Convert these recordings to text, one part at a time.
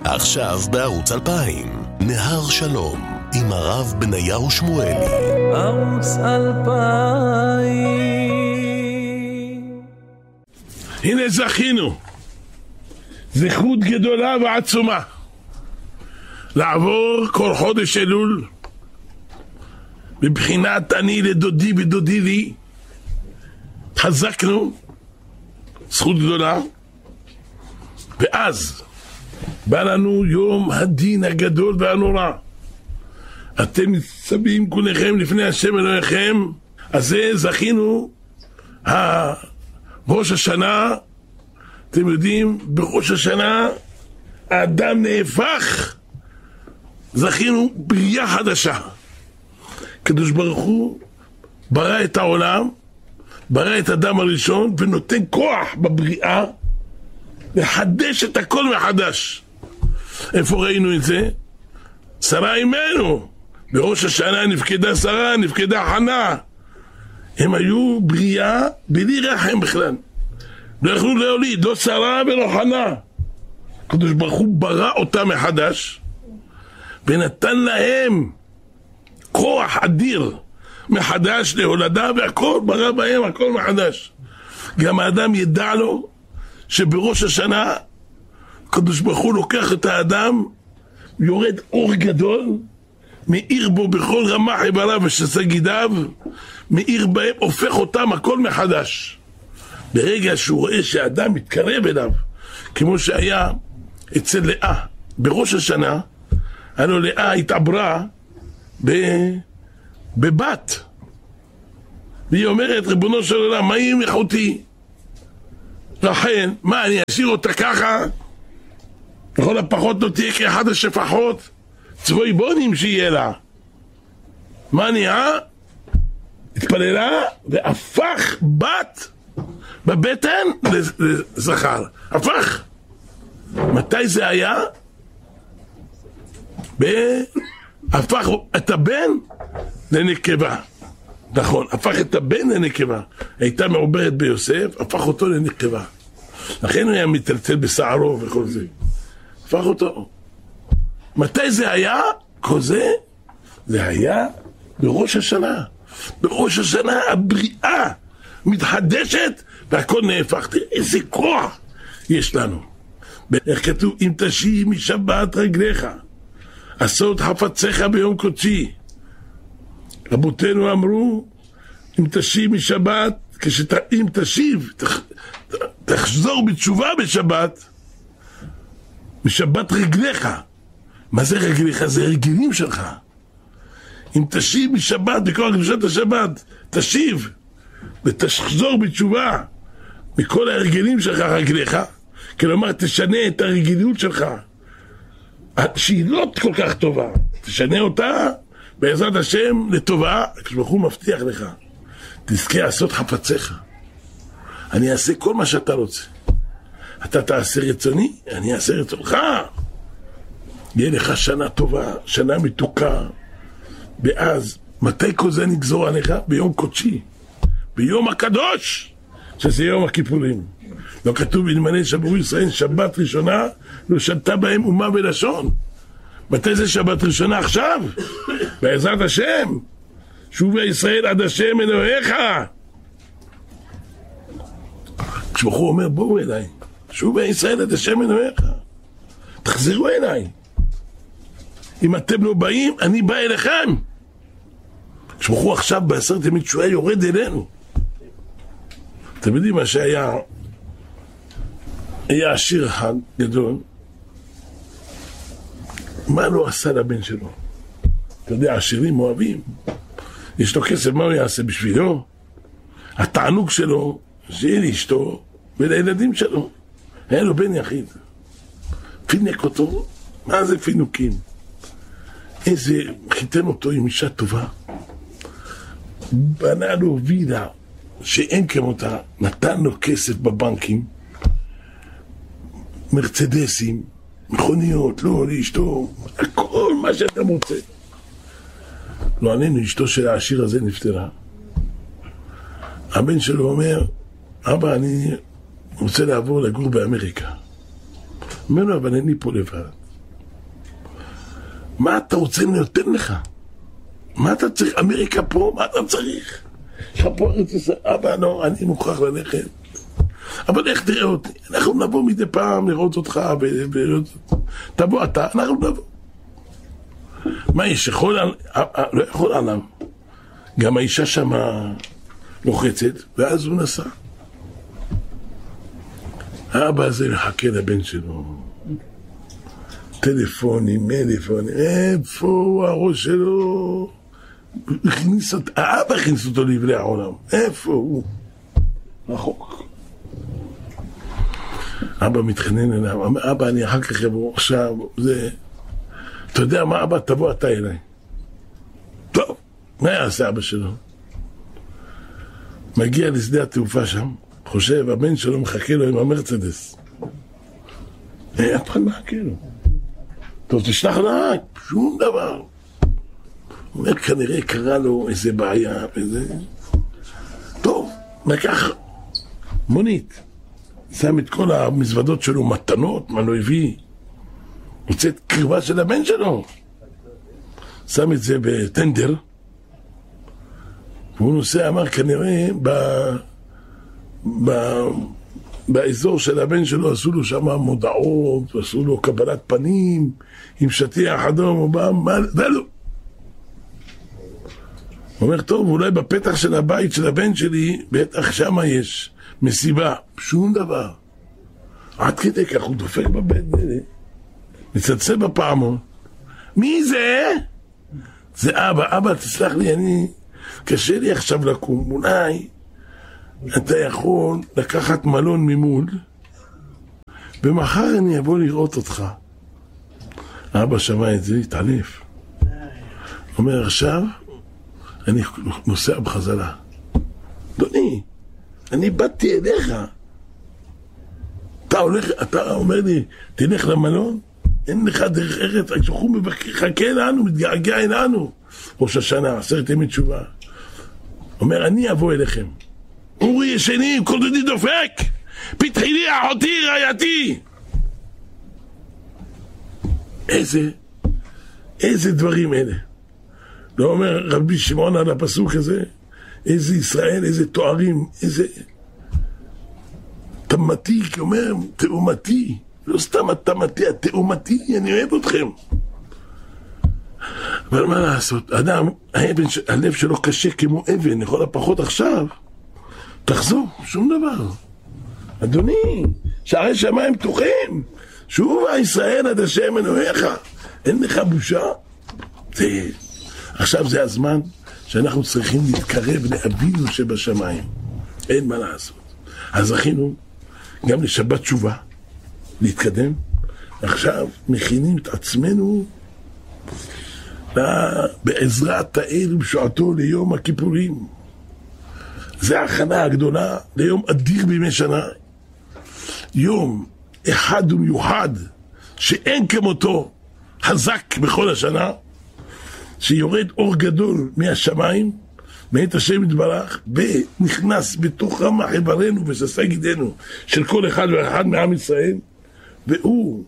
עכשיו בערוץ 2000, נהר שלום, עם הרב בניהו שמואלי. ערוץ 2000. הנה זכינו, זכות גדולה ועצומה, לעבור כל חודש אלול, בבחינת אני לדודי ודודי לי, חזקנו, זכות גדולה, ואז בא לנו יום הדין הגדול והנורא. אתם מצטבים כולכם לפני השם אלוהיכם, אז זה זכינו, ראש השנה, אתם יודעים, בראש השנה האדם נהפך, זכינו בריאה חדשה. הקדוש ברוך הוא ברא את העולם, ברא את האדם הראשון, ונותן כוח בבריאה לחדש את הכל מחדש. איפה ראינו את זה? שרה אימנו, בראש השנה נפקדה שרה, נפקדה חנה. הם היו בריאה בלי רחם בכלל, לא יכלו להוליד, לא שרה ולא חנה. הקדוש ברוך הוא ברא אותם מחדש ונתן להם כוח אדיר מחדש להולדה, והכל ברא בהם, הכל מחדש. גם האדם ידע לו שבראש השנה הקדוש ברוך הוא לוקח את האדם, יורד אור גדול, מאיר בו בכל רמה איבריו ושסה גידיו, מאיר בהם, הופך אותם הכל מחדש. ברגע שהוא רואה שהאדם מתקרב אליו, כמו שהיה אצל לאה בראש השנה, הלוא לאה התעברה בבת, והיא אומרת, ריבונו של עולם, מה היא עם אחותי? רחל, מה, אני אשאיר אותה ככה? לכל הפחות לא תהיה כאחד השפחות צבוי בונים שיהיה לה. מה נהיה? התפללה והפך בת בבטן לזכר, הפך. מתי זה היה? הפך את הבן לנקבה. נכון, הפך את הבן לנקבה. הייתה מעוברת ביוסף, הפך אותו לנקבה. לכן הוא היה מטלטל בשערו וכל זה. הפך אותו. מתי זה היה? כל זה? זה היה בראש השנה. בראש השנה הבריאה מתחדשת והכל נהפך. תראה איזה כוח יש לנו. איך כתוב? אם תשיב משבת רגליך, עשות חפציך ביום קודשי. רבותינו אמרו, אם תשיב משבת, אם תשיב, תחזור בתשובה בשבת, משבת רגליך. מה זה רגליך? זה רגלים שלך. אם תשיב משבת, בכל קדושת השבת, תשיב ותחזור בתשובה מכל הרגלים שלך רגליך, כלומר תשנה את הרגליות שלך שהיא לא כל כך טובה, תשנה אותה בעזרת השם לטובה. כשבחור מבטיח לך, תזכה לעשות חפציך, אני אעשה כל מה שאתה רוצה, אתה תעשה רצוני, אני אעשה רצונך. יהיה לך שנה טובה, שנה מתוקה. ואז מתי כל זה נגזור עליך? ביום קודשי, ביום הקדוש, שזה יום הכיפורים. לא כתוב בנאמני שמרו ישראל שבת ראשונה לא שתה בהם אומה ולשון. מתי זה שבת ראשונה? עכשיו, בעזרת השם. שוב ישראל עד השם אלוהיך. כשבחור אומר בואו אליי, שוב ישראל עד השם אלוהיך, תחזרו אליי. אם אתם לא באים, אני בא אליכם. כשבחור עכשיו בעשרת ימי תשועה יורד אלינו. אתם יודעים מה שהיה, היה עשיר אחד גדול, מה לא עשה לבן שלו? אתה יודע, עשירים אוהבים, יש לו כסף, מה הוא יעשה בשבילו? התענוג שלו שיהיה לאשתו ולילדים שלו. היה לו בן יחיד, פינק אותו. מה זה פינוקים? איזה, חיתן אותו עם אישה טובה, בנה לו וילה שאין כמותה, נתן לו כסף בבנקים, מרצדסים, מכוניות, לא, לאשתו, הכל מה שאתה מוצא. לא עלינו, אשתו של העשיר הזה נפטרה. הבן שלו אומר, אבא, אני רוצה לעבור לגור באמריקה. אומר לו, אבל אני פה לבד. מה אתה רוצה אני נותן לך? מה אתה צריך? אמריקה פה, מה אתה צריך? יש לך פה ארץ ישראל, אבא, לא, אני מוכרח ללכת. אבל איך תראה אותי? אנחנו נבוא מדי פעם לראות אותך, תבוא אתה, אנחנו נבוא. מה יש? לא יכול עליו. גם האישה שם לוחצת, ואז הוא נסע. האבא הזה מחכה לבן שלו. טלפונים, איפה הוא הראש שלו? האבא הכניס אותו לבלי העולם. איפה הוא? רחוק. אבא מתחנן אליו, אבא אני אחר כך יבוא עכשיו, זה... אתה יודע מה אבא? תבוא אתה אליי. טוב, מה יעשה אבא שלו? מגיע לשדה התעופה שם, חושב, הבן שלו מחכה לו עם המרצדס. אף אחד מחכה לו. טוב, תשלח נהג, שום דבר. הוא אומר, כנראה קרה לו איזה בעיה, איזה... טוב, לקח מונית. שם את כל המזוודות שלו, מתנות, מה לא הביא. רוצה את קרבה של הבן שלו. שם את זה בטנדר. והוא נוסע, אמר, כנראה באזור של הבן שלו עשו לו שם מודעות, עשו לו קבלת פנים, עם שטיח אדום, הוא בא, ולא. הוא אומר, טוב, אולי בפתח של הבית של הבן שלי, בטח שם יש מסיבה, שום דבר. עד כדי כך הוא דופק בבית, מצלצל בפעמון. מי זה? זה אבא. אבא, תסלח לי, קשה לי עכשיו לקום. אולי אתה יכול לקחת מלון ממול, ומחר אני אבוא לראות אותך. אבא שמע את זה, התעלף. אומר, עכשיו אני נוסע בחזרה. אדוני, אני באתי אליך. אתה אומר לי, תלך למלון? אין לך דרך ארץ, הוא מחכה לנו, מתגעגע אלינו. ראש השנה, 10 ימי תשובה. אומר, אני אבוא אליכם. אורי ישני, כל דודי דופק, פתחי לי אחותי, רעייתי. איזה דברים אלה. לא אומר רבי שמעון על הפסוק הזה, איזה ישראל, איזה תוארים, איזה תמתי, כי אומר, תאומתי, לא סתם התמתי, התאומתי, אני אוהב אתכם. אבל מה לעשות, אדם, הלב שלו קשה כמו אבן, לכל הפחות עכשיו, תחזור, שום דבר. אדוני, שערי שמיים פתוחים, שובה ישראל עד השם אלוהיך, אין לך בושה. עכשיו זה הזמן שאנחנו צריכים להתקרב לאבינו שבשמיים. אין מה לעשות. אז זכינו גם לשבת תשובה, להתקדם. עכשיו מכינים את עצמנו בעזרת האל ובשועתו ליום הכיפורים. זה ההכנה הגדולה ליום אדיר בימי שנה. יום אחד ומיוחד שאין כמותו, חזק בכל השנה, שיורד אור גדול מהשמיים, מאת השם יתברך, ונכנס בתוך רמ"ח איברינו ושס"ה גידינו של כל אחד ואחד מעם ישראל, והוא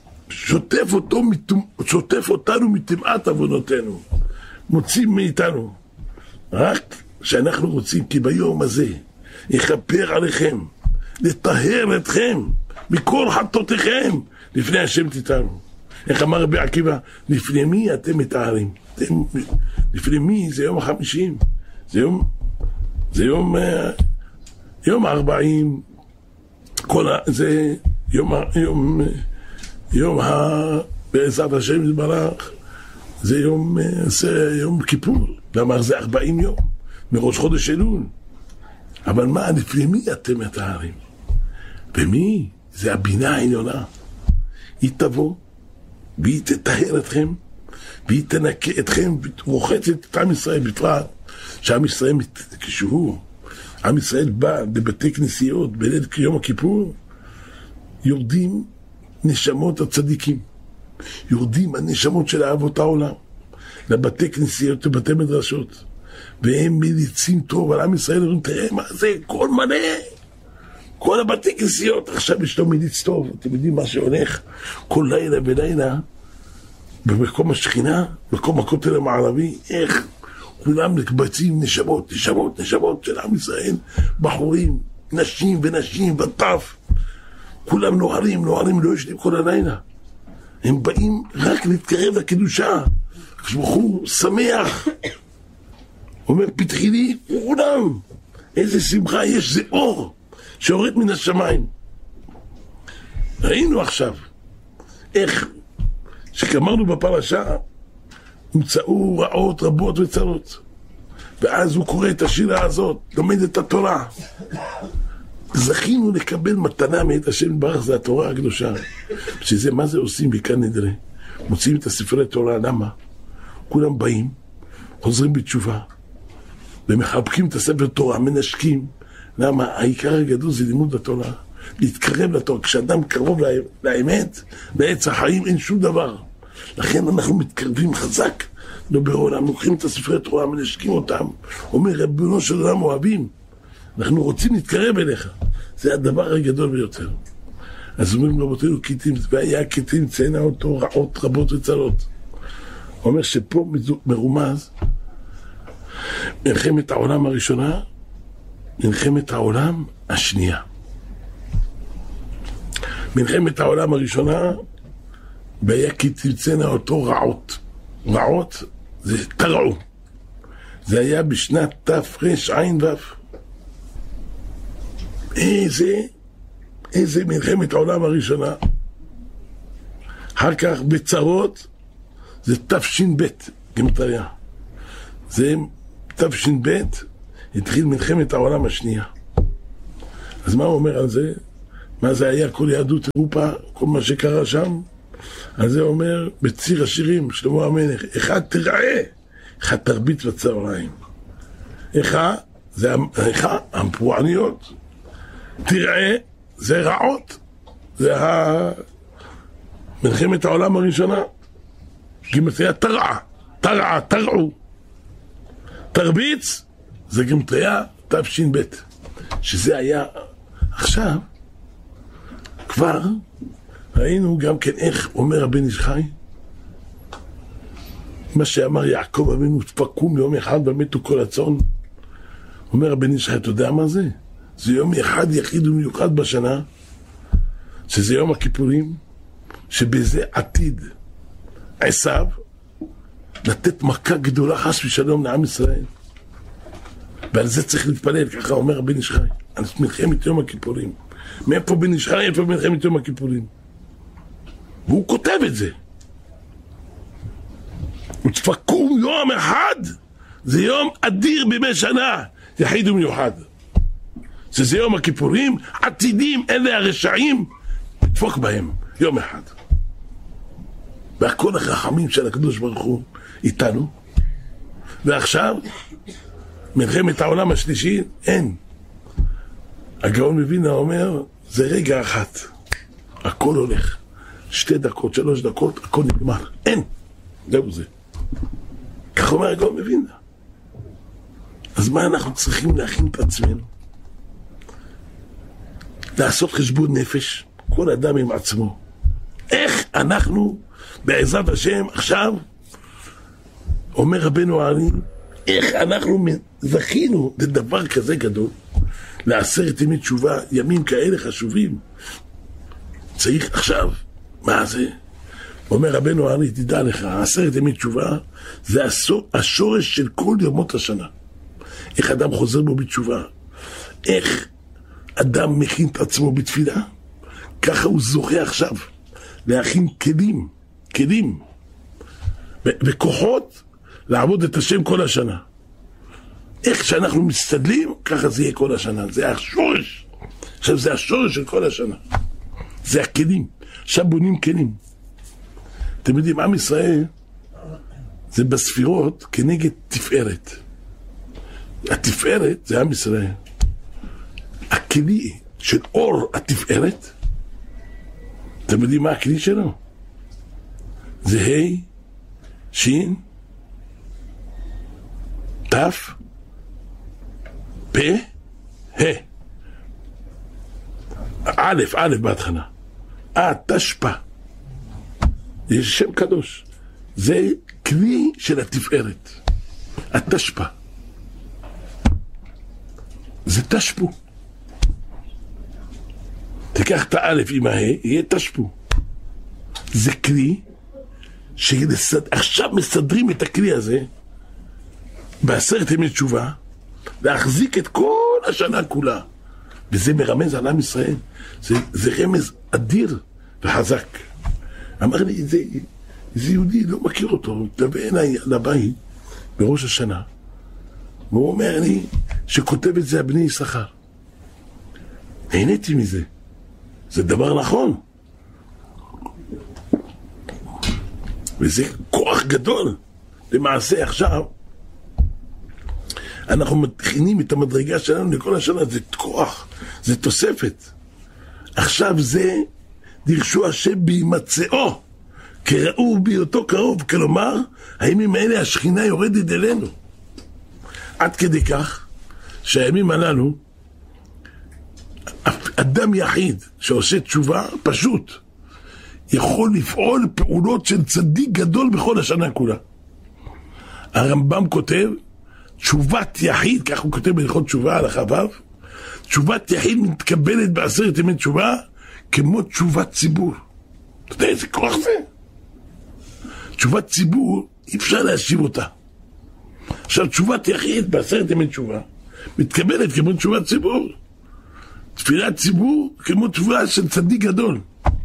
שוטף אותנו מטמאת עוונותינו, מוציא מאיתנו. רק שאנחנו רוצים, כי ביום הזה יכפר עליכם, לטהר אתכם מכל חטאותיכם, לפני השם תיתנו. איך אמר רבי עקיבא, לפני מי אתם מתארים? לפני מי? זה יום ה-50, זה יום 40, זה יום בעזרת השם יתברך, זה יום כיפור. למה זה 40 יום מראש חודש אלול. אבל מה, לפני מי אתם מתארים? ומי? זה הבינה העליונה. היא תבוא והיא תטהר אתכם, והיא תנקה אתכם, ורוחצת את עם ישראל בפרט, שעם ישראל, כשהוא, עם ישראל בא לבתי כנסיות, בליל יום הכיפור, יורדים נשמות הצדיקים, יורדים הנשמות של אהבות העולם, לבתי כנסיות ובתי מדרשות, והם מליצים טוב על עם ישראל, אומרים, תראה מה זה, כל מלא, כל הבתי כנסיות, עכשיו יש לו מליץ טוב, אתם יודעים מה שהולך, כל לילה ולילה, במקום השכינה, מקום הכותל המערבי, איך כולם נקבצים נשמות של עם ישראל, בחורים, נשים ונשים וטף, כולם נוערים, לא ישנים כל הלילה. הם באים רק להתקרב לקדושה. כשבחור שמח, אומר פתחי לי, כולם, איזה שמחה יש, זה אור שיורד מן השמיים. ראינו עכשיו איך שכמרנו בפרשה נמצאו רעות רבות וצרות, ואז הוא קורא את השירה הזאת, לומד את התורה. זכינו לקבל מתנה מאת השם ברך, זה התורה הקדושה. שזה מה זה עושים בכאן נדרה, מוצאים את הספרי תורה. למה? כולם באים, חוזרים בתשובה ומחבקים את הספר תורה, מנשקים. למה? העיקר הגדול זה לימוד התורה, להתקרב לתורה. כשאדם קרוב לאמת, בעץ החיים אין שום דבר. לכן אנחנו מתקרבים חזק בעולם, לוקחים את הספרי תורה, מנשקים אותם, אומר רבנו של עולם אוהבים, אנחנו רוצים להתקרב אליך, זה הדבר הגדול ביותר. אז אומרים רבותינו קיטים, והיה קיטים ציינה אותו רעות רבות וצרות. הוא אומר שפה מרומז מלחמת העולם הראשונה, מלחמת העולם השנייה. מלחמת העולם הראשונה, והיה קיטים ציינה אותו רעות. רעות זה תרעו. זה היה בשנת תרע"ו. איזה מלחמת העולם הראשונה. אחר כך בצרות זה תש"ב, גמטריה. זה תש"ב, התחיל מלחמת העולם השנייה. אז מה הוא אומר על זה? מה זה היה כל יהדות אירופה, כל מה שקרה שם? אז זה אומר בציר השירים, שלמה המלך, אחד תראה, אחד תרבית בצהריים. אחד, זה הפורעניות, תראה, זה רעות, זה מלחמת העולם הראשונה. גימטריה תרעו. תרביץ, זה גימטריה תש"ב, שזה היה עכשיו, כבר ראינו גם כן איך אומר הבן איש חי, מה שאמר יעקב אבינו, תפקום יום אחד ומתו כל הצאן. אומר הבן איש חי, אתה יודע מה זה? זה יום אחד יחיד ומיוחד בשנה, שזה יום הכיפורים, שבזה עתיד עשיו לתת מכה גדולה חס ושלום לעם ישראל, ועל זה צריך להתפלל. ככה אומר הבן איש חי על מלחמת יום הכיפורים. מאיפה בן איש חי? איפה מלחמת יום הכיפורים? והוא כותב את זה, ותפקום יום אחד, זה יום אדיר בימי שנה, יחיד ומיוחד, שזה יום הכיפורים. עתידים אלה הרשעים תפוק בהם יום אחד, והכל החכמים של הקדוש ברוך הוא איתנו. ועכשיו מלחמת העולם השלישי אין. הגאון מווילנה אומר זה רגע אחת, הכל הולך 2 דקות, 3 דקות, הכל נגמר, אין, זהו זה. כך אומר הגאון מווילנה. אז מה אנחנו צריכים להכין את עצמנו? לעשות חשבון נפש, כל אדם עם עצמו. איך אנחנו בעזרת השם עכשיו, אומר רבנו הארי, איך אנחנו זכינו לדבר כזה גדול, ל10 ימי תשובה, ימים כאלה חשובים. צריך עכשיו, מה זה? אומר רבנו הארי, תדע לך, 10 ימי תשובה זה השורש של כל ימות השנה. איך אדם חוזר בו בתשובה, איך אדם מכין את עצמו בתפילה, ככה הוא זוכה עכשיו להכין כלים וכוחות לעבוד את השם כל השנה. איך שאנחנו מסתדלים, ככה זה יהיה כל השנה. זה השורש. עכשיו זה השורש של כל השנה, זה הכלים. עכשיו בונים כלים. אתם יודעים, עם ישראל זה בספירות כנגד תפארת. התפארת זה עם ישראל. הכלי של אור התפארת, אתם יודעים מה הכלי שלו? זה ה' שין תף פה ה. א' בהתחלה. תשפע. יש שם קדוש. זה כלי של התפארת. התשפ"א. זה תשפו. תיקח את האלף עם ההא, יהיה תשפו. זה כלי שעכשיו מסדרים את הכלי הזה בעשרת ימי תשובה, להחזיק את כל השנה כולה. וזה מרמז על עם ישראל. זה רמז אדיר וחזק. אמר לי, זה יהודי, לא מכיר אותו, תבוא אליי לבית בראש השנה, והוא אומר לי שכותב את זה הבני יששכר. נהניתי מזה. זה דבר נכון. וזה כוח גדול. למעשה עכשיו אנחנו מתכינים את המדרגה שלנו לכל השנה, זה כוח, זה תוספת. עכשיו זה דרשו השם בהימצאו, כראו בהיותו קרוב, כלומר, הימים האלה השכינה יורדת אלינו. עד כדי כך שהימים הללו, אדם יחיד שעושה תשובה פשוט, יכול לפעול פעולות של צדיק גדול בכל השנה כולה. הרמב"ם כותב, תשובת יחיד, כך הוא כותב בהלכות תשובה על החבב, תשובת יחיד מתקבלת בעשרת ימי תשובה כמו תשובת ציבור. אתה יודע איזה כוח זה? תשובת ציבור אי אפשר להשיב אותה. עכשיו תשובת יחיד בעשרת ימי תשובה מתקבלת כמו תשובת ציבור. תפילת ציבור כמו תשובה של צדיק גדול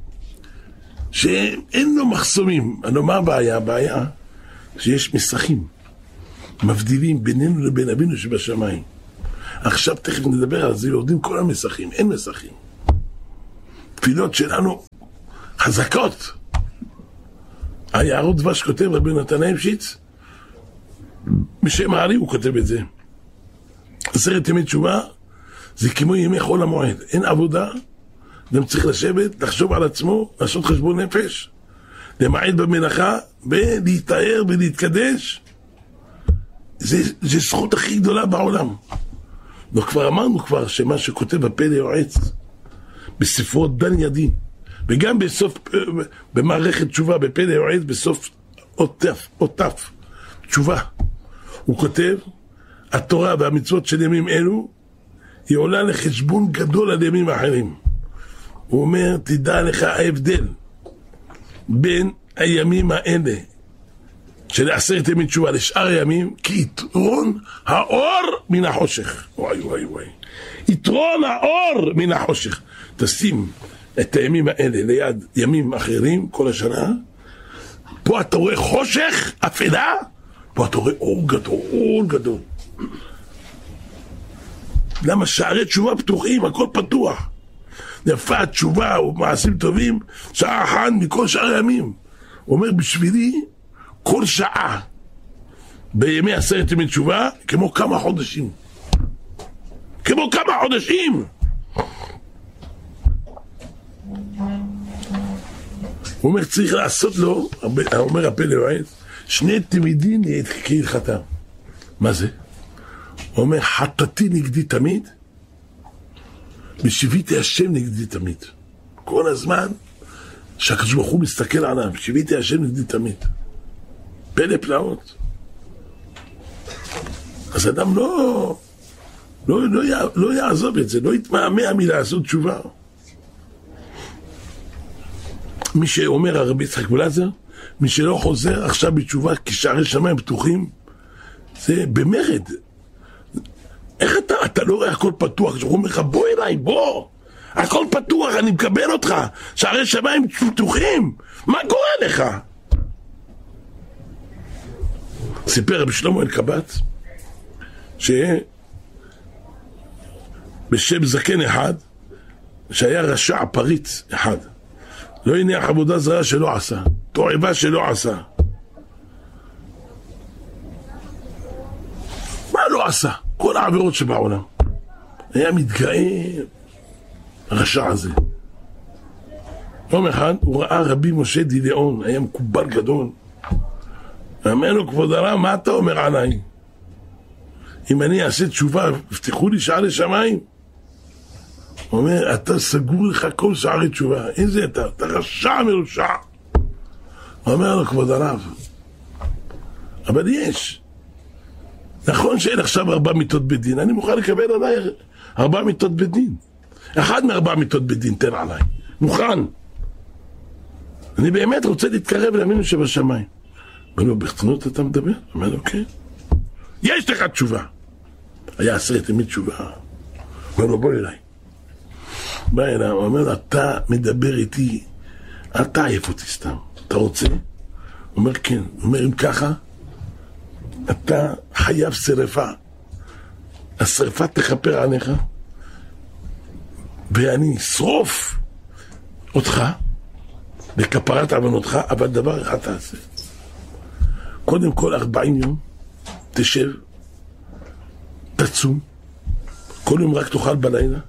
שאין לו מחסומים. אני אומר הבעיה שיש מסכים מבדילים בינינו לבין אבינו שבשמיים. עכשיו תכף נדבר על זה, יורדים כל המסכים, אין מסכים. תפילות שלנו חזקות. היערות דבש כותב רבי נתן אייבשיץ, בשם העלי הוא כותב את זה. עשרת ימי תשובה זה כמו ימי חול המועד, אין עבודה, אדם צריך לשבת, לחשוב על עצמו, לעשות חשבון נפש, למעט במלאכה ולהתאר ולהתקדש. זה זכות הכי גדולה בעולם. וכבר אמרנו שמה שכותב הפלא יועץ בספרות דן ידין, וגם בסוף במערכת תשובה בפלא יועץ בסוף אותף תשובה, הוא כותב התורה והמצוות של ימים אלו היא עולה לחשבון גדול על ימים אחרים. הוא אומר, תדע לך ההבדל בין הימים האלה של עשרת ימי תשובה לשאר הימים, כי יתרון האור מן החושך. וואי וואי וואי, יתרון האור מן החושך. תשים את הימים האלה ליד ימים אחרים כל השנה, פה אתה רואה חושך, אפלה, פה אתה רואה אור גדול, אור גדול. למה שערי תשובה פתוחים, הכל פתוח. יפה התשובה ומעשים טובים, שעה אחת מכל שאר הימים. הוא אומר, בשבילי כל שעה בימי עשרת ימי תשובה כמו כמה חודשים. כמו כמה חודשים. הוא אומר, צריך לעשות לו, אומר הפלא יועץ, שני תמידים כהלכתם. מה זה? הוא אומר, חטאתי נגדי תמיד, ושיוויתי השם נגדי תמיד. כל הזמן שהקדוש ברוך הוא מסתכל עליו, שיוויתי השם נגדי תמיד. פלא פלאות. אז אדם לא יעזוב את זה, לא יתמהמה מלעשות תשובה. מי שאומר הרבי יצחק בלזר, מי שלא חוזר עכשיו בתשובה כי שערי שמיים פתוחים, זה במרד. איך אתה לא רואה הכל פתוח? כשהוא אומר לך, בוא אליי, בוא, הכל פתוח, אני מקבל אותך, שערי שמיים פתוחים, מה קורה לך? סיפר רבי שלמה אלקבץ שבשם זקן אחד שהיה רשע פריץ אחד, לא הניח עבודה זרה שלא עשה, תועבה שלא עשה. מה לא עשה? כל העבירות שבעולם. היה מתגאה הרשע הזה. יום אחד הוא ראה רבי משה דילאון, היה מקובל גדול. אמר לו, כבוד הרב, מה אתה אומר עליי? אם אני אעשה תשובה, הבטיחו לי שערי שמיים? הוא אומר, אתה סגור לך כל שערי תשובה. איזה אתה רשע מרושע. הוא אומר לו, כבוד הרב, אבל יש. נכון שאין עכשיו 4 מיטות בית דין, אני מוכן לקבל עליי 4 מיטות בית דין. אחד מ4 מיטות בית דין תן עליי. מוכן. אני באמת רוצה להתקרב לאמינו שבשמיים. אומר לו, ברצינות אתה מדבר? אומר לו, כן. יש לך תשובה. היה 10 ימי תשובה. אומר לו, בוא אליי. בא אליי, הוא אומר לו, אתה מדבר איתי, אל תעייף אותי סתם. אתה רוצה? הוא אומר, כן. הוא אומר, אם ככה, אתה חייב שרפה. השרפה תכפר עליך, ואני אשרוף אותך, לכפרת עוונותך, אבל דבר אחד תעשה. קודם כל 40 יום, תשב, תצום, כל יום רק תאכל בלילה,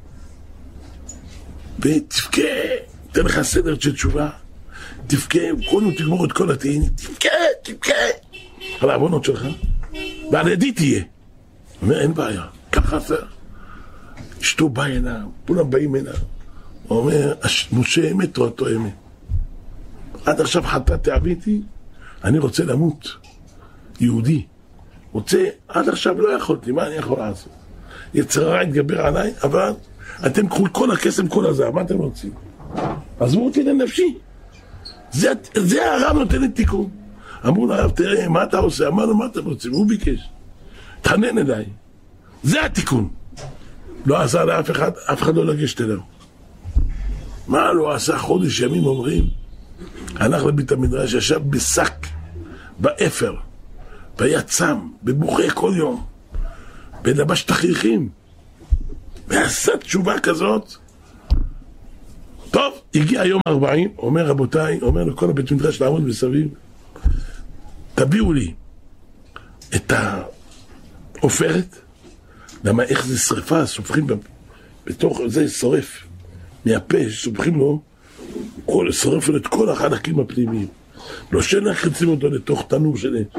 ותבכה, תן לך סדר של תשובה, תבכה, כל יום תגמור את כל התהילים, תבכה, על העוונות שלך, ועל ידי תהיה. אומר, אין בעיה, ככה עשה. אשתו בא הנה, כולם באים הנה. הוא אומר, משה אמת תורתו אמת. עד עכשיו חטאתי עוויתי, אני רוצה למות. יהודי. רוצה, עד עכשיו לא יכולתי, מה אני יכול לעשות? יצר הרע התגבר עליי, אבל אתם קחו כל הכסף, כל הזהב, מה אתם רוצים? עזבו אותי לנפשי. זה הרב נותן לי תיקון. אמרו לרב, תראה, מה אתה עושה? אמרנו, מה אתם רוצים? הוא ביקש. תחנן אליי. זה התיקון. לא עשה לאף אחד, אף אחד לא לגשת אליו. מה לא עשה? חודש ימים אומרים, הלך לבית המדרש, ישב בשק, באפר, והיה צם, בבוכה כל יום, ולבש תכריכים, ועשה תשובה כזאת. טוב, הגיע יום 40, אומר רבותיי, אומר לכל הבית מדרש לעמוד מסביב, תביאו לי את העופרת, למה איך זה שריפה, סופחים בתוך זה שורף, מהפה, סופחים לו, שורף לו את כל החלקים הפנימיים. לא שנכנסים אותו לתוך תנור של אש.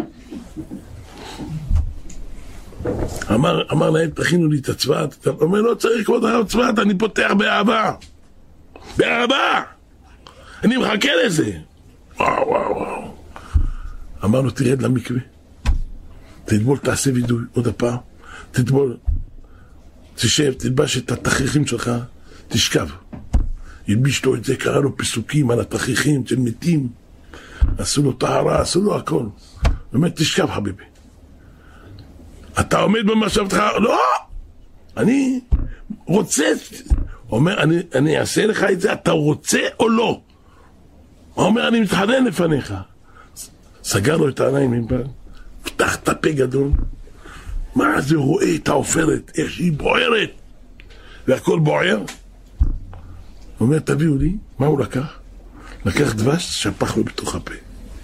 אמר להם, תכינו לי את הצבעת. אומר, לא צריך כבוד הרב צבעת, אני פותח באהבה. באהבה! אני מחכה לזה. וואו, וואו, וואו. אמר לו, תרד למקווה. תטבול, תעשה וידוי, עוד הפעם. תטבול. תשב, תלבש את התכריכים שלך, תשכב. ילביש לו את זה, קרא לו פסוקים על התכריכים של מתים. עשו לו טהרה, עשו לו הכל. באמת, תשכב חביבי. אתה עומד במשאבתך, לא! אני רוצה, אומר, אני אעשה לך את זה, אתה רוצה או לא? הוא אומר, אני מתחנן לפניך. סגר לו את העיניים, פתח את הפה גדול. מה זה רואה את העופרת, איך שהיא בוערת, והכל בוער. הוא אומר, תביאו לי, מה הוא לקח? לקח דבש, שפך לו בתוך הפה.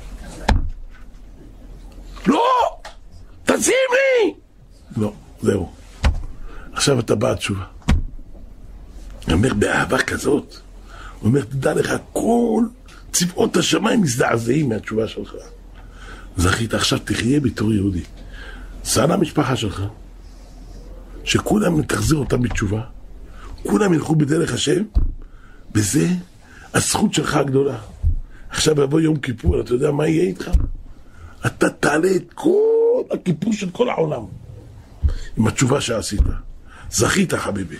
לא! תשים לי! לא, זהו. עכשיו אתה בא התשובה. הוא אומר, באהבה כזאת, הוא אומר, תדע לך, כל צבאות השמיים מזדעזעים מהתשובה שלך. זכית, עכשיו תחיה בתור יהודי. סע למשפחה שלך, שכולם תחזיר אותם בתשובה, כולם ילכו בדרך השם, וזה הזכות שלך הגדולה. עכשיו יבוא יום כיפור, אתה יודע מה יהיה איתך? אתה תעלה את כל הכיפור של כל העולם עם התשובה שעשית. זכית חביבי.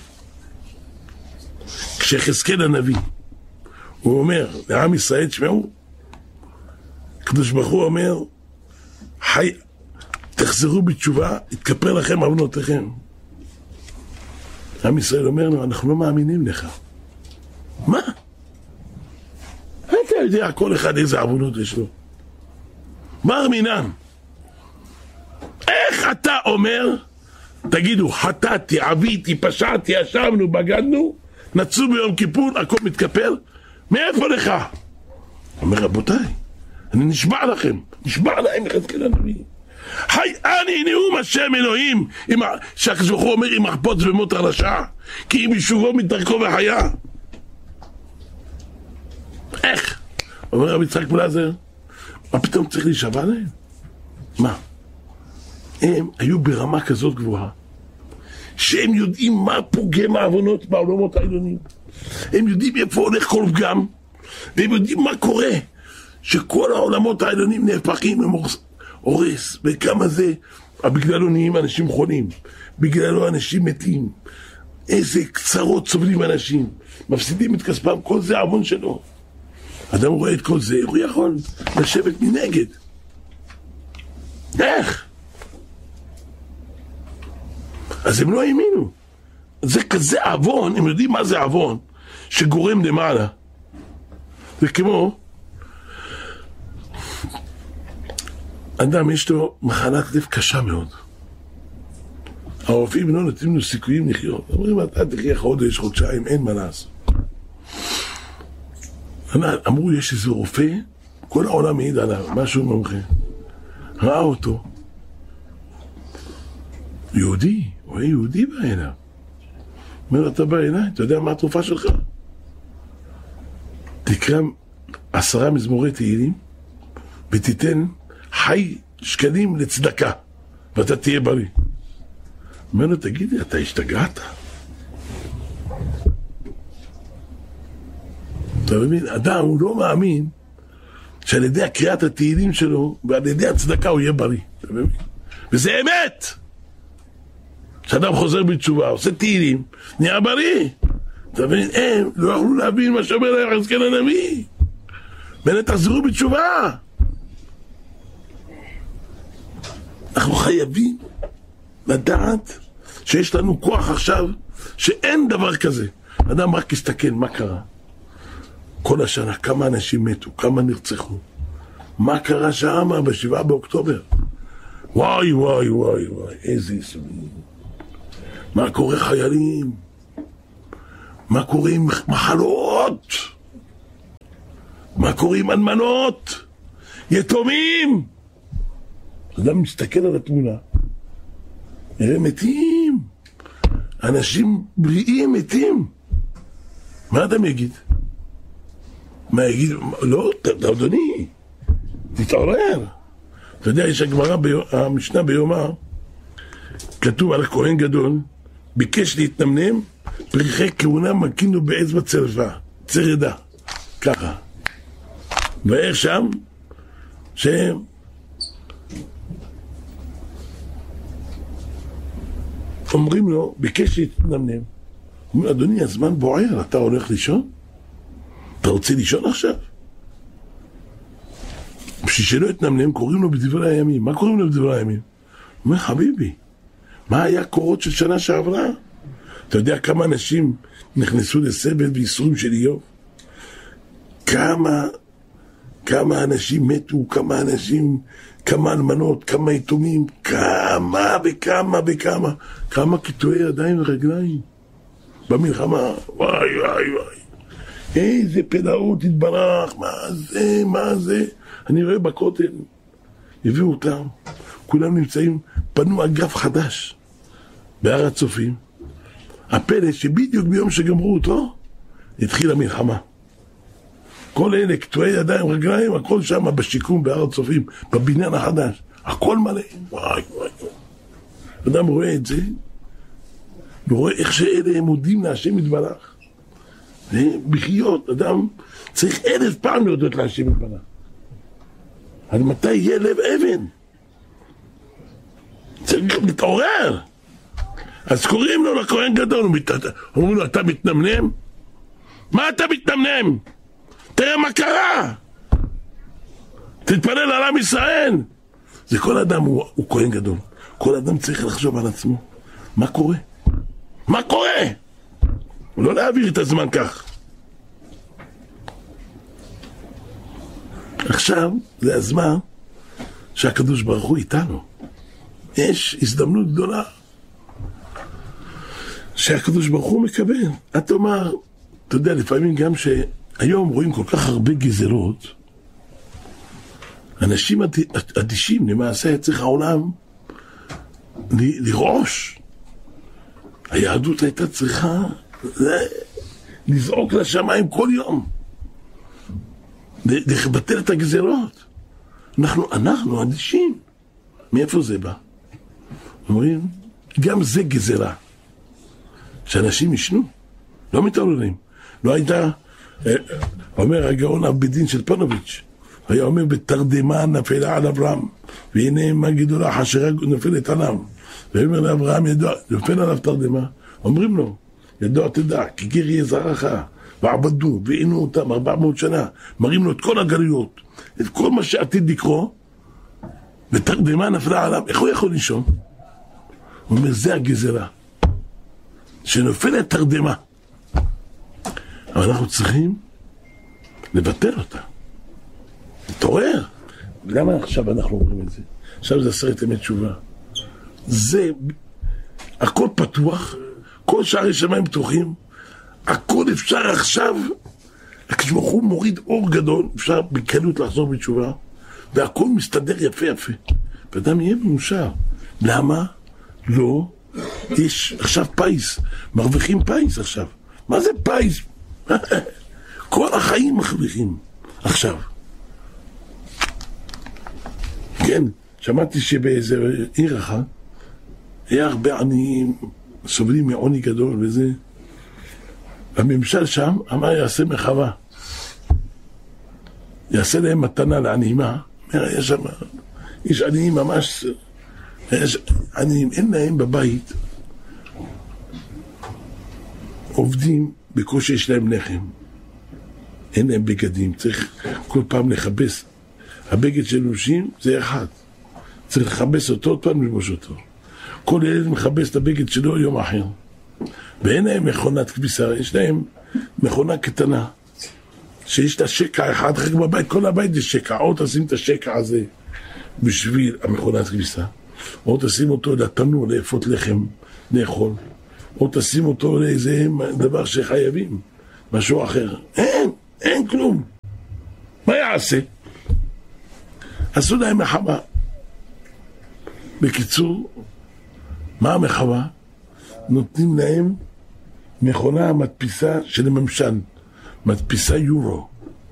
כשחזקאל הנביא הוא אומר לעם ישראל, תשמעו, הקדוש ברוך הוא אומר, תחזרו בתשובה, יתכפר לכם עוונותיכם. עם ישראל אומר לו, אנחנו לא מאמינים לך. מה? אתה יודע כל אחד איזה עוונות יש לו. מר מינם, איך אתה אומר, תגידו, חטאתי, עוויתי, פשעתי, ישבנו, בגדנו, נצאו ביום כיפור, הכל מתכפר, מאיפה לך? אומר, רבותיי, אני נשבע לכם, נשבע להם יחזקאל הנביא. היי, אני נאום השם אלוהים, שהקדוש ברוך הוא אומר, אם אחפוץ במות הרשע, כי אם ישובו מדרכו וחיה. איך? אומר רבי יצחק מלאזר, מה פתאום צריך להישבע להם? מה? הם היו ברמה כזאת גבוהה, שהם יודעים מה פוגם העוונות בעולמות העליונים. הם יודעים איפה הולך כל פגם, והם יודעים מה קורה, שכל העולמות העליונים נהפכים, הם הורס, וכמה זה, בגללו נהיים אנשים חולים, בגללו אנשים מתים, איזה קצרות סובלים אנשים, מפסידים את כספם, כל זה עוון שלו. אדם רואה את כל זה, הוא יכול לשבת מנגד. איך? אז הם לא האמינו. זה כזה עוון, הם יודעים מה זה עוון, שגורם למעלה. זה כמו אדם יש לו מחלת לב קשה מאוד. הרופאים לא נותנים לו סיכויים לחיות. אומרים, אתה תחיה חודש, חודשיים, אין מה לעשות. אמרו, יש איזה רופא, כל העולם מעיד עליו, משהו מומחה. ראה אותו. יהודי, הוא היה יהודי בא אליו. אומר, אתה בא אליי, אתה יודע מה התרופה שלך? תקרא 10 מזמורי תהילים, ותיתן חי שקלים לצדקה, ואתה תהיה בריא. אומר לו, תגידי, אתה השתגעת? אתה מבין? אדם הוא לא מאמין שעל ידי הקריאת התהילים שלו ועל ידי הצדקה הוא יהיה בריא. אתה מבין? וזה אמת! כשאדם חוזר בתשובה, עושה תהילים, נהיה בריא. אתה מבין? הם לא יכולו להבין מה שאומר להם יחזקאל הנביא. באמת תחזרו בתשובה. אנחנו חייבים לדעת שיש לנו כוח עכשיו שאין דבר כזה. אדם רק יסתכל מה קרה. כל השנה כמה אנשים מתו, כמה נרצחו. מה קרה שם ב7 באוקטובר? וואי וואי וואי וואי, איזה יסודים. מה קורה חיילים? מה קורה עם מחלות? מה קורה עם אלמנות? יתומים? אדם מסתכל על התמונה, נראה מתים, אנשים בריאים מתים. מה אדם יגיד? מה יגיד? לא, אדוני, תתעורר. אתה יודע, יש הגמרא, המשנה ביומא, כתוב על הכהן גדול, ביקש להתנמנם, פרחי כהונה מקינו באצבע צרדה, ככה. ואיך שם, שהם אומרים לו, ביקש להתנמנם. אומרים, אדוני, הזמן בוער, אתה הולך לישון? אתה רוצה לישון עכשיו? בשביל שלא יתנמנם, קוראים לו בדברי הימים. מה קוראים לו בדברי הימים? הוא אומר, חביבי, מה היה קורות של שנה שעברה? אתה יודע כמה אנשים נכנסו לסבל וייסורים של איוב? כמה אנשים מתו, כמה אנשים, כמה אלמנות, כמה יתומים, כמה קטועי ידיים ורגליים במלחמה. וואי וואי וואי, איזה פלאות התברך, מה זה? אני רואה בכותל, הביאו אותם, כולם נמצאים, פנו אגף חדש בהר הצופים. הפלא שבדיוק ביום שגמרו אותו, התחילה מלחמה. כל אלה, קטועי ידיים, רגליים, הכל שם בשיקום בהר הצופים, בבניין החדש. הכל מלא. וואי וואי. אדם רואה את זה, ורואה איך שאלה הם מודים להשם יתברך. בחיות, אדם צריך 1000 פעם להודות להשם יתברך. עד מתי יהיה לב אבן? צריך להתעורר. אז קוראים לו לכהן גדול, אומרים לו, אתה מתנמנם? מה אתה מתנמנם? תראה מה קרה. תתפלל על עם ישראל. זה כל אדם הוא כהן גדול. כל אדם צריך לחשוב על עצמו. מה קורה? מה קורה? לא להעביר את הזמן כך. עכשיו זה הזמן שהקדוש ברוך הוא איתנו. יש הזדמנות גדולה שהקדוש ברוך הוא מקבל. אתה אומר, אתה יודע, לפעמים גם שהיום רואים כל כך הרבה גזרות, אנשים אדישים, למעשה צריך העולם לרעוש. היהדות הייתה צריכה לזעוק לשמיים כל יום, לבטל את הגזרות. אנחנו אדישים. מאיפה זה בא? אומרים, גם זה גזרה. שאנשים ישנו, לא מתעוררים. לא הייתה, אומר הגאון אב בדין של פונוביץ', והיה אומר בתרדמה נפלה על אברהם, והנה מה גידולה חשרה נופלת עליו, ואומר לאברהם ידוע, נופל עליו תרדמה, אומרים לו, ידוע תדע, כי גר יהיה זרעך, ועבדו, ועינו אותם 400 שנה, מראים לו את כל הגלויות, את כל מה שעתיד לקרוא, ותרדמה נפלה עליו, איך הוא יכול לישון? הוא אומר, זה הגזרה, שנופלת תרדמה, אבל אנחנו צריכים לבטל אותה, להתעורר. למה עכשיו אנחנו אומרים את זה? עכשיו זה 10 ימי תשובה. זה, הכל פתוח, כל שערי שמיים פתוחים, הכל אפשר עכשיו, כשהוא מוריד אור גדול, אפשר בקלות לחזור בתשובה, והכל מסתדר יפה יפה. ואדם יהיה מאושר. למה? לא. יש עכשיו פייס, מרוויחים פייס עכשיו. מה זה פייס? כל החיים מרוויחים עכשיו. כן, שמעתי שבאיזה עיר אחת, היה הרבה עניים, סובלים מעוני גדול וזה. הממשל שם אמר יעשה מחווה. יעשה להם מתנה לענימה. יש שם, יש עניים ממש, יש עניים, אין להם בבית. עובדים, בקושי יש להם לחם. אין להם בגדים, צריך כל פעם לחבש. הבגד של נושים זה אחד. צריך לחבש אותו, עוד פעם לבוש אותו. כל ילד מחבש את הבגד שלו יום אחר. ואין להם מכונת כביסה, יש להם מכונה קטנה. שיש לה שקע אחד, רק בבית, כל הבית זה שקע. או תשים את השקע הזה בשביל המכונת כביסה. או תשים אותו לתנור, לאפות לחם, לאכול. או תשים אותו לאיזה דבר שחייבים. משהו אחר. אין כלום. מה יעשה? עשו להם מחווה. בקיצור, מה המחווה? נותנים להם מכונה מדפיסה של הממשל, מדפיסה יורו,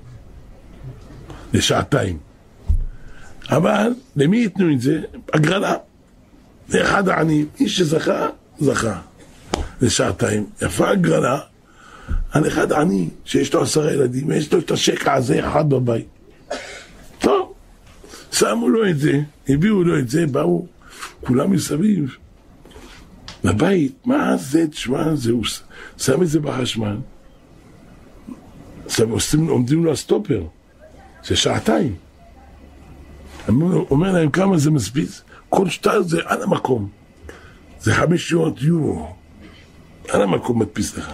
לשעתיים. אבל למי ייתנו את זה? הגרלה. לאחד העניים, איש שזכה, זכה. לשעתיים. יפה הגרלה על אחד עני שיש לו 10 ילדים, ויש לו את השקע הזה אחד בבית. טוב, שמו לו את זה, הביאו לו את זה, באו כולם מסביב. בבית, מה זה, תשמע, זה, הוא שם את זה בחשמל. עומדים לו הסטופר, זה שעתיים. אומר להם כמה זה מספיץ, כל שטר זה על המקום. זה 500 יורו. על המקום מדפיס לך.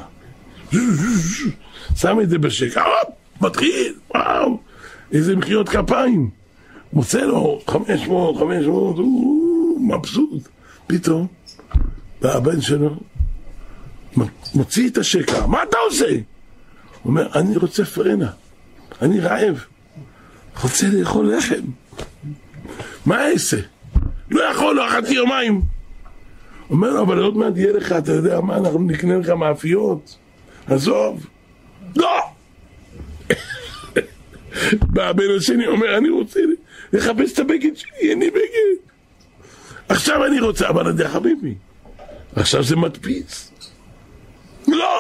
שם את זה בשקע, מתחיל, וואו, איזה מחיאות כפיים. מוצא לו 500, מבסוט. פתאום, והבן שלו מוציא את השקע, מה אתה עושה? הוא אומר, אני רוצה פרנה, אני רעב, רוצה לאכול לחם. מה אעשה? לא יכול, לא אכלתי יומיים. הוא אומר לו, אבל עוד מעט יהיה לך, אתה יודע מה, אנחנו נקנה לך מאפיות. עזוב. לא! והבן השני אומר, אני רוצה לחפש את הבגד שלי, אין לי בגד. עכשיו אני רוצה, אבל אני חביבי. עכשיו זה מדפיס. לא!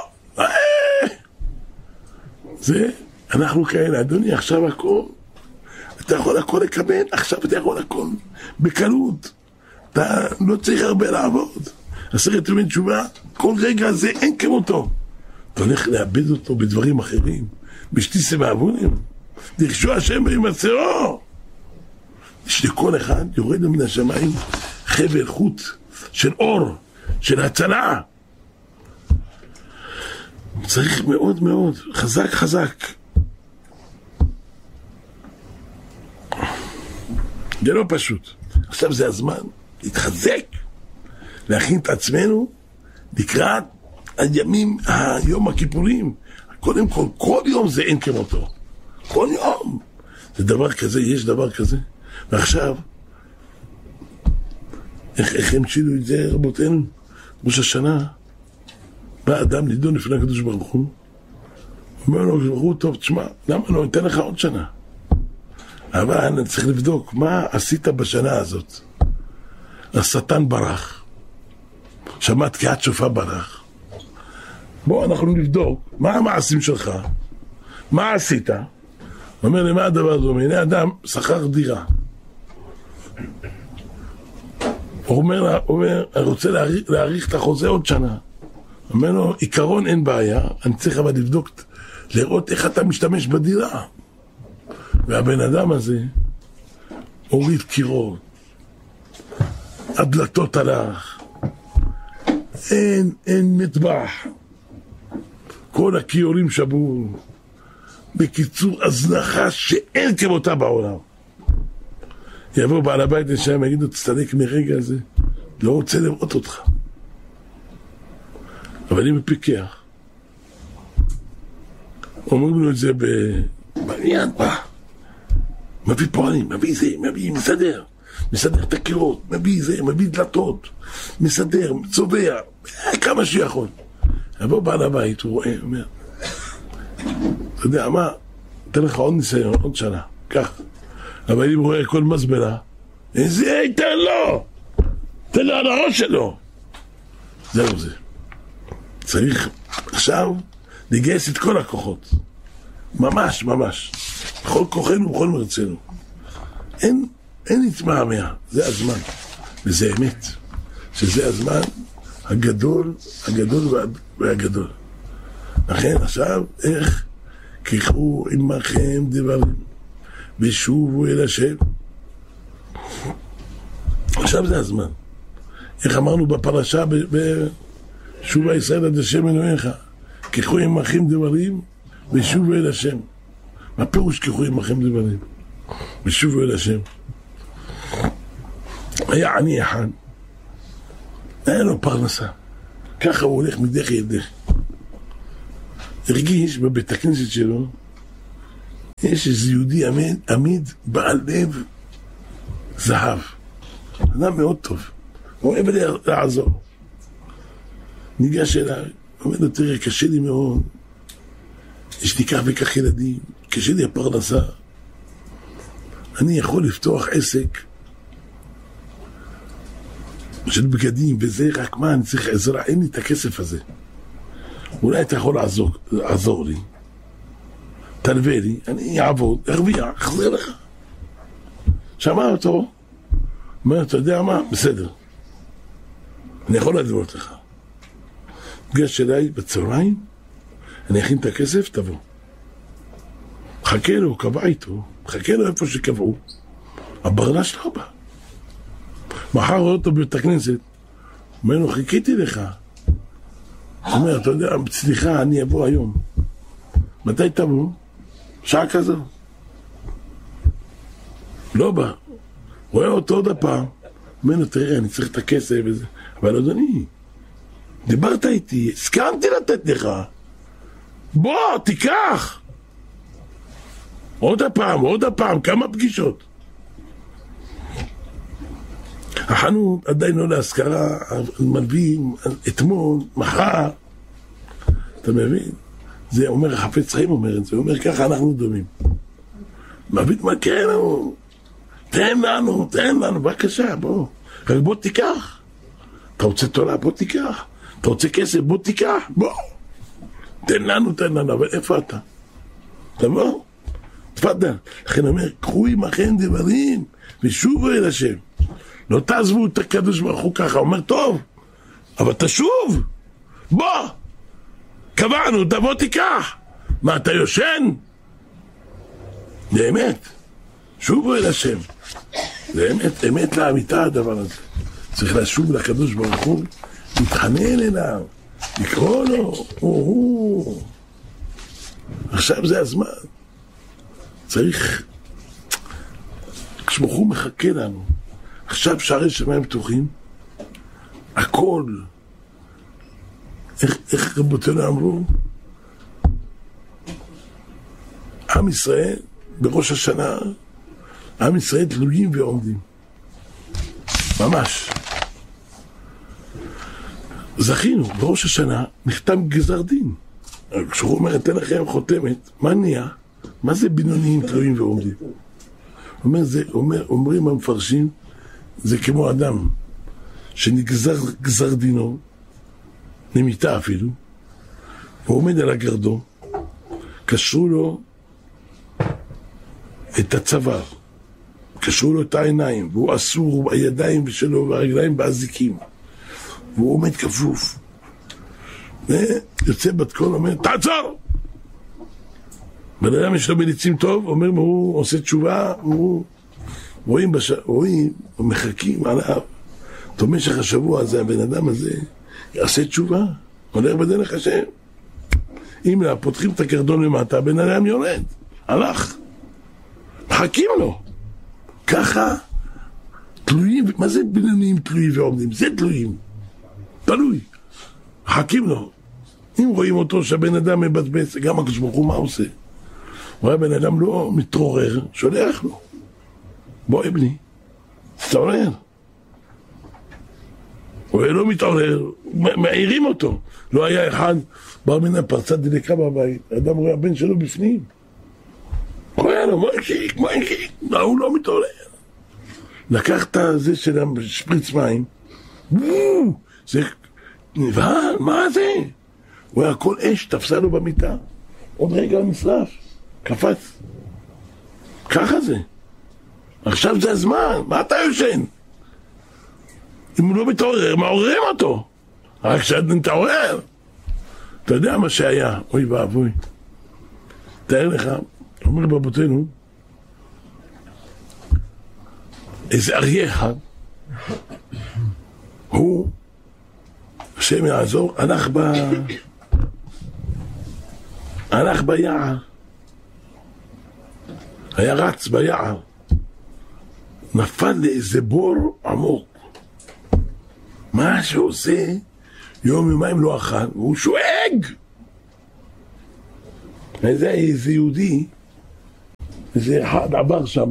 זה, אנחנו כאלה, אדוני, עכשיו הכל. אתה יכול הכל לקבל, עכשיו אתה יכול הכל. בקלות. אתה לא צריך הרבה לעבוד. 10 ימי תשובה, כל רגע הזה אין כמותו. אתה הולך לאבד אותו בדברים אחרים. בשתיסה ועוונים. דרשו השם וימצאו. יש לכל אחד יורד מן השמיים חבל חוט של אור, של הצלה. צריך מאוד מאוד, חזק חזק. זה לא פשוט. עכשיו זה הזמן להתחזק, להכין את עצמנו לקראת הימים, היום הכיפורים. קודם כל, כל יום זה אין כמותו. כל יום. זה דבר כזה, יש דבר כזה. ועכשיו, איך המשילו את זה, רבותינו? ראש השנה, בא אדם לידון לפני הקדוש ברוך הוא, אומר לו, ברוך הוא, טוב, תשמע, למה לא, ניתן לך עוד שנה. אבל אני צריך לבדוק, מה עשית בשנה הזאת? השטן ברח. שמע תקיעת שופר ברח. בוא, אנחנו נבדוק, מה המעשים שלך? מה עשית? אומר למה הדבר דומה? הנה אדם שכר דירה. הוא אומר, אני רוצה להאריך את החוזה עוד שנה. אומר לו, עיקרון אין בעיה, אני צריך אבל לבדוק, לראות איך אתה משתמש בדירה. והבן אדם הזה הוריד קירות, הדלתות הלך, אין מטבח, כל הכיורים שברו. בקיצור, הזנחה שאין כמותה בעולם. יבוא בעל הבית לשם, יגידו, תסתלק מרגע הזה, לא רוצה לראות אותך. אבל אני מפיקח. אומרים לו את זה בעניין, מביא פועלים, מביא זה, מסדר את הקירות, מביא זה, מביא דלתות, מסדר, צובע, כמה שיכול. יבוא בעל הבית, הוא רואה, אומר, אתה יודע מה, אתן לך עוד ניסיון, עוד שנה, כך. אבל אם הוא רואה כל מזבלה, איזה תן לו! תן לו על הראש שלו! זהו זה. צריך עכשיו לגייס את כל הכוחות. ממש, ממש. בכל כוחנו ובכל מרצנו. אין התמהמה, זה הזמן. וזה אמת. שזה הזמן הגדול והגדול. לכן עכשיו, איך? קחו עמכם דברים ושובו אל השם. עכשיו זה הזמן. איך אמרנו בפרשה בשובה ישראל עד השם אלוהיך, קחו עמכם דברים ושובו אל השם. מה פירוש קחו עמכם דברים ושובו אל השם? היה עני אחד, היה לו פרנסה, ככה הוא הולך מדחי אל דחי. הרגיש בבית הכנסת שלו יש איזה יהודי עמיד בעל לב זהב, אדם מאוד טוב, הוא אוהב לעזור. ניגש אליי, אומר לו, תראה, קשה לי מאוד, יש לי כך וכך ילדים, קשה לי הפרנסה, אני יכול לפתוח עסק של בגדים וזה, רק מה, אני צריך עזרה, אין לי את הכסף הזה, אולי אתה יכול לעזור לי, תלווה לי, אני אעבוד, ארוויח, אחזיר לך. שמע אותו, אומר, אתה יודע מה? בסדר, אני יכול להדמות לך. גש אליי בצהריים, אני אכין את הכסף, תבוא. חכה לו, קבע איתו, חכה לו איפה שקבעו, הברנש לא בא. מחר רואה אותו בבית הכנסת, אומר לו, חיכיתי לך. אומר, אתה יודע, סליחה, אני אבוא היום. מתי תבוא? שעה כזו. לא בא. רואה אותו עוד הפעם. אומר לו, תראה, אני צריך את הכסף וזה. אבל אדוני, דיברת איתי, הסכמתי לתת לך. בוא, תיקח. עוד הפעם, כמה פגישות. החנות עדיין לא להשכרה, מלווים, אתמול, מחר. אתה מבין? זה אומר, החפץ חיים אומר את זה, הוא אומר, ככה אנחנו דומים. מבין מה כן לנו? תן לנו, בבקשה, בוא. רק בוא תיקח. אתה רוצה תולה, בוא תיקח. אתה רוצה כסף, בוא תיקח, בוא. תן לנו, אבל איפה אתה? תבוא, תפדל. לכן אומר, קחו עמכם דברים ושובו אל השם. לא תעזבו את הקדוש ברוך הוא ככה. אומר, טוב, אבל תשוב, בוא. קבענו, תבוא תיקח. מה, אתה יושן? באמת, שובו אל השם. זה אמת לאמיתה הדבר הזה. צריך לשוב לקדוש ברוך הוא, להתחנן אליו, לקרוא לו, עכשיו זה הזמן. צריך, כשברוך הוא מחכה לנו, עכשיו שערי שמיים פתוחים, הכל, איך רבותינו אמרו, עם ישראל בראש השנה, עם ישראל תלויים ועומדים, ממש. זכינו, בראש השנה נחתם גזר דין. כשהוא אומר, אתן לכם חותמת, מה נהיה? מה זה בינוניים תלויים ועומדים? אומרים המפרשים, זה כמו אדם שנגזר גזר דינו, נמיתה אפילו, הוא עומד על הגרדום, קשרו לו את הצוואר, קשרו לו את העיניים, והוא אסור, הידיים שלו והרגליים באזיקים, והוא עומד כפוף, ויוצא בת קול, אומר, תעצור! בן אדם יש לו מליצים טוב, אומר, הוא עושה תשובה, רואים, מחכים עליו, במשך השבוע הזה, הבן אדם הזה יעשה תשובה, הולך בדרך השם. אם לא, פותחים את הקרדון למטה, הבן אדם יורד, הלך, מחכים לו. ככה, תלויים, מה זה בינוניים תלויים ועומדים? זה תלויים, תלוי, מחכים לו. אם רואים אותו שהבן אדם מבזבז, גם הקדוש ברוך הוא מה עושה? רואה הבן אדם לא מתעורר, שולח לו. בואי בני, תתעורר. הוא לא מתעורר, מעירים אותו. לא היה אחד, בר מן הפרצת דלקה בבית, האדם רואה הבן שלו בפנים. רואה לו, מה השיק? הוא לא מתעורר. לקח את זה של השפריץ מים, זה נבהל, מה זה? הוא היה כל אש, תפסה לו במיטה, עוד רגע נשרף, קפץ. ככה זה. עכשיו זה הזמן, מה אתה יושן? אם הוא לא מתעורר, מעוררים אותו. רק כשאתה מתעורר, אתה יודע מה שהיה, אוי ואבוי. תאר לך, אומר רבותינו, איזה אריה אחד, הוא, השם יעזור, הלך ביער, היה רץ ביער, נפל לאיזה בור עמוק. מה שעושה, יום יומיים לא אכל, והוא שואג. וזה איזה יהודי, איזה אחד עבר שם,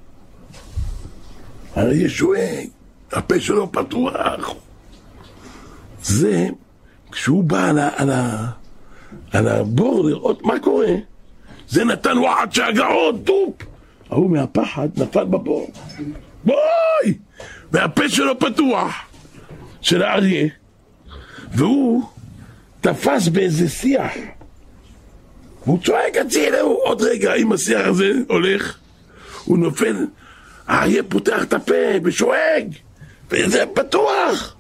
הרי יש שואג, הפה שלו פתוח. זה, כשהוא בא על הבור לראות מה קורה, זה נתן וואחד שהגעות, טופ. הוא מהפחד נפל בבור. בואי! והפה שלו פתוח. של האריה, והוא תפס באיזה שיח, והוא צועק הצילה, עוד רגע, אם השיח הזה הולך, הוא נופל, האריה פותח את הפה ושואג, וזה פתוח,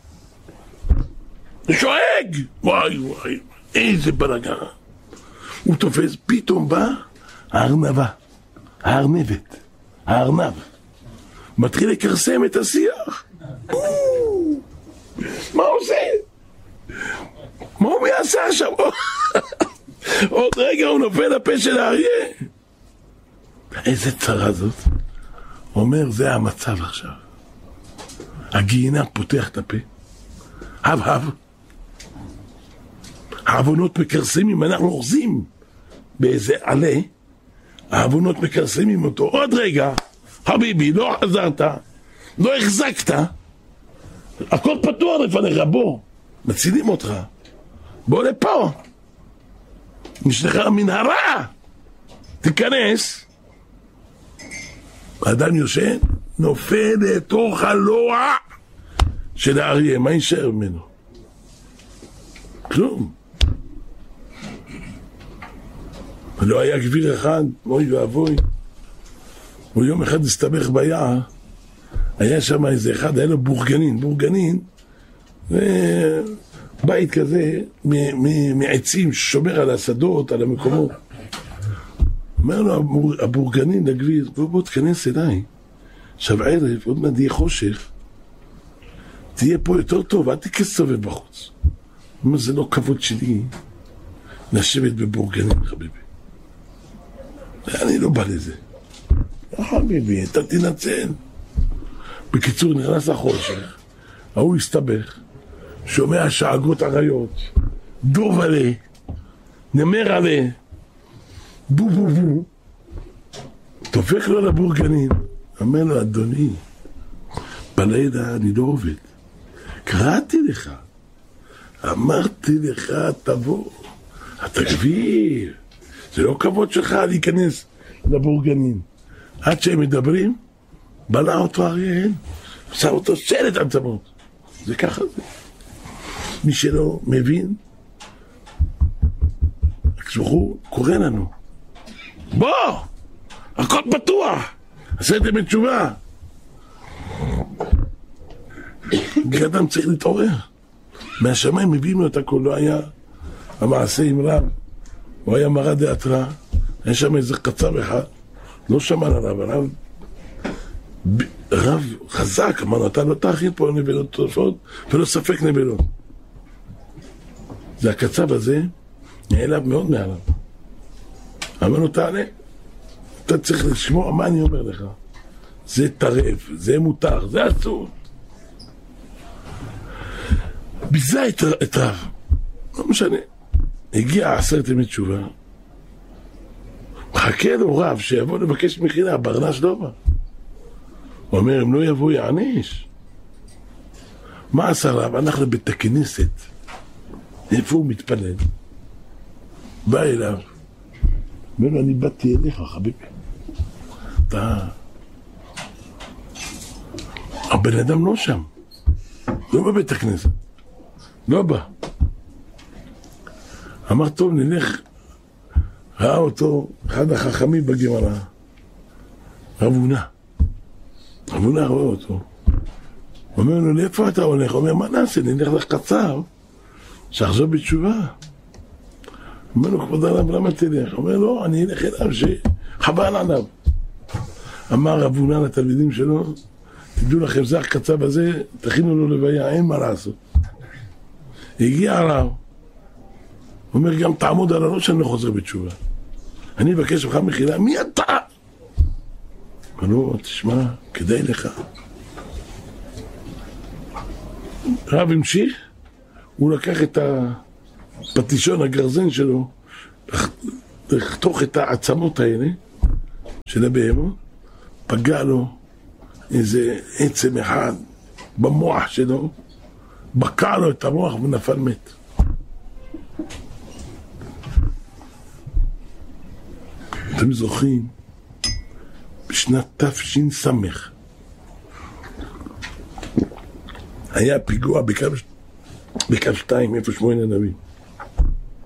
ושואג, וואי, איזה בלגן. הוא תופס, פתאום בא הארנב, מתחיל לקרסם את השיח. מה הוא עושה? מה הוא יעשה עכשיו? עוד רגע הוא נופל לפה של האריה. איזה צרה זאת. הוא אומר, זה המצב עכשיו. הגיהינום פותח את הפה. הב. העוונות מקרסמים, אנחנו אוחזים באיזה עלה. העוונות מקרסמים אותו. עוד רגע, חביבי, לא חזרת, לא החזקת. הכל פתוח לפניך, בוא, מצילים אותך, בוא לפה, יש לך מנהרה, תיכנס. האדם יושן, נופל לתוך הלוע של האריה, מה יישאר ממנו? כלום. לא היה גביר אחד, אוי ואבוי, הוא יום אחד הסתבך ביער, היה שם איזה אחד, היה לו בורגנין, בית כזה מעצים ששומר על השדות, על המקומות. אומר לו הבורגנין לגביר, בוא תכנס אליי, עכשיו ערב, עוד מעט יהיה חושך, תהיה פה יותר טוב, אל תסתובב בחוץ. אומר, זה לא כבוד שלי לשבת בבורגנין, חביבי. אני לא בא לזה. חביבי, אתה תנצל. בקיצור, נכנס לחושך, ההוא הסתבך, שומע שאגות עריות, דוב עלה, נמר עלה, בו, תופק לו לבורגנין, אומר לו, אדוני, בלילה אני לא עובד, קראתי לך, אמרתי לך, תבוא, אתה גביר, זה לא כבוד שלך להיכנס לבורגנין, עד שהם מדברים, בלע אותו אריה, עשה אותו שלט עצמות. זה ככה זה. מי שלא מבין, הקדוש ברוך הוא קורא לנו. בוא! הכל פתוח, עשיתם בתשובה. אדם צריך להתעורר. מהשמיים מביאים לו את הכל, לא היה המעשה עם רב, הוא היה מרא דאתרא, היה שם איזה קצר אחד, לא שמע עליו, רב חזק, אמרנו, אתה לא תאכיל פה נבלות תוספות, ולא ספק נבלות. זה הקצב הזה, נעלב מאוד מעליו. אמרנו, תענה, אתה צריך לשמוע מה אני אומר לך. זה טרף, זה מותר, זה אסור. ביזה את רב, לא משנה. הגיע 10 ימי תשובה, מחכה לו רב שיבוא לבקש מחילה, ברנש לא בא. הוא אומר, אם לא יבוא יעניש. מה עשה רב? הלך לבית הכנסת, איפה הוא מתפלל? בא אליו, אומר לו, אני באתי אליך חביבי, אתה... הבן אדם לא שם, לא בבית הכנסת, לא בא. אמר, טוב, נלך. ראה אותו אחד החכמים בגמרא, רב הונא. רב הונא רואה אותו, אומר לו, לאיפה אתה הולך? הוא אומר, מה נעשה? נלך לקצר שחזור בתשובה. אומר לו, כבוד הרב, למה תלך? אומר לו, אני אלך אליו שחבל עליו. אמר רב הונא לתלמידים שלו, תדעו לכם, זה הקצב הזה, תכינו לו לוויה, אין מה לעשות. הגיע הרב, הוא אומר, גם תעמוד על הראש, אני לא חוזר בתשובה. אני אבקש ממך מחילה, מי אתה? אמר לו, תשמע, כדאי לך. רב המשיך, הוא לקח את הפטישון, הגרזן שלו, לחתוך את העצמות האלה של הבהמות, פגע לו איזה עצם אחד במוח שלו, בקע לו את המוח ונפל מת. אתם זוכרים, בשנת תש"ס היה פיגוע בקו 2, איפה שמואל הנביא.